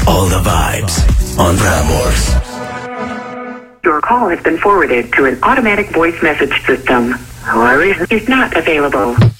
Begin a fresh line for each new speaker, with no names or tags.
All the vibes on Prambors.
Your call has been forwarded to an automatic voice message system. Our is not available.